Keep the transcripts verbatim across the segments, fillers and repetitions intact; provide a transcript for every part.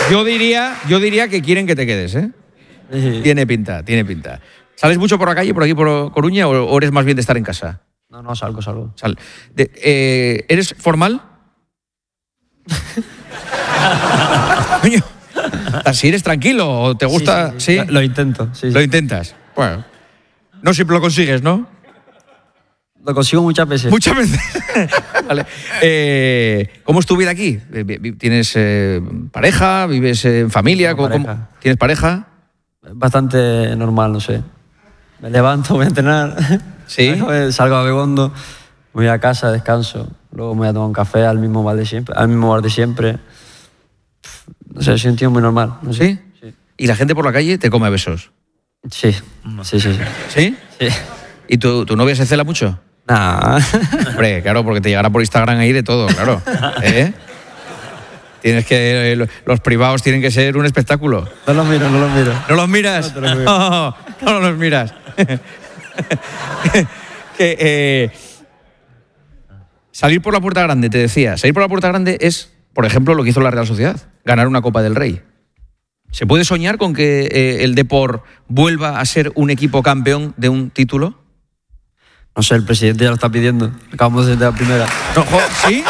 Yo diría, yo diría que quieren que te quedes, ¿eh? Sí. Tiene pinta, tiene pinta. ¿Sales mucho por la calle, por aquí, por Coruña, o, o eres más bien de estar en casa? No, no, salgo, salgo. Sal. De, eh, ¿Eres formal? Coño, ¿así eres tranquilo o te gusta? Sí, sí, sí. ¿Sí? Lo, lo intento, sí, Lo sí. intentas. Bueno, no siempre lo consigues, ¿no? Lo consigo muchas veces. Muchas veces. Vale. Eh, ¿Cómo es tu vida aquí? ¿Tienes eh, pareja? ¿Vives en familia? Tengo ¿Cómo- pareja. ¿Tienes pareja? Bastante normal, no sé. Me levanto, voy a entrenar. Sí. Salgo a Begondo, voy a casa, descanso. Luego me voy a tomar un café al mismo bar de siempre. Al mismo bar de siempre. No sé, soy un tío muy normal. No sé. ¿Sí? Sí. ¿Y la gente por la calle te come a besos? Sí, sí, sí. sí. ¿Sí? sí. ¿Y tu, tu novia se cela mucho? Nah. Hombre, claro, porque te llegará por Instagram ahí de todo, claro. ¿Eh? Tienes que... eh, los privados tienen que ser un espectáculo. No los miro, no los miro. ¿No los miras? No te los miro. No, no los miras. que, eh, salir por la puerta grande, te decía. Salir por la puerta grande es, por ejemplo, lo que hizo la Real Sociedad. Ganar una Copa del Rey. ¿Se puede soñar con que eh, el Depor vuelva a ser un equipo campeón de un título? No sé, el presidente ya lo está pidiendo. Acabamos de la primera. No, jo, ¿sí?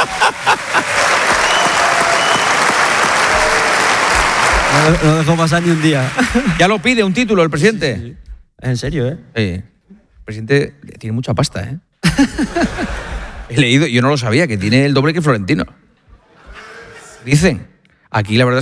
No, no dejó pasar ni un día. ¿Ya lo pide un título el presidente? Sí, sí. Es en serio, ¿eh? Sí. El presidente tiene mucha pasta, ¿eh? He leído, yo no lo sabía, que tiene el doble que Florentino. Dicen. Aquí la verdad es